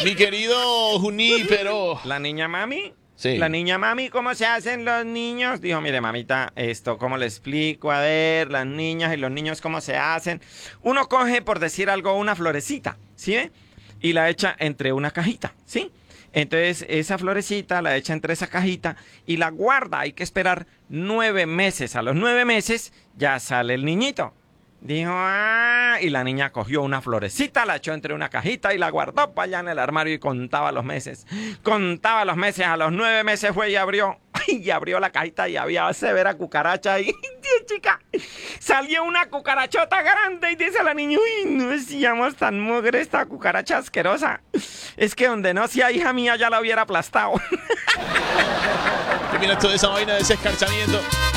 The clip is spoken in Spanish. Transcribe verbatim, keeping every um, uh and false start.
Mi querido Junípero. La niña mami. Sí. La niña mami, ¿cómo se hacen los niños? Dijo, mire, mamita, esto, ¿cómo le explico? A ver, las niñas y los niños, ¿cómo se hacen? Uno coge, por decir algo, una florecita, ¿sí ve? Y la echa entre una cajita, ¿sí? Entonces, esa florecita la echa entre esa cajita y la guarda. Hay que esperar nueve meses. A los nueve meses ya sale el niñito. Dijo, ah, y la niña cogió una florecita, la echó entre una cajita y la guardó para allá en el armario y contaba los meses. Contaba los meses, a los nueve meses fue y abrió, y abrió la cajita y había severa cucaracha y, chica, salió una cucarachota grande y dice la niña, uy, no decíamos tan mugre esta cucaracha asquerosa. Es que donde no sea hija mía ya la hubiera aplastado. Termina toda esa vaina de ese escarchamiento.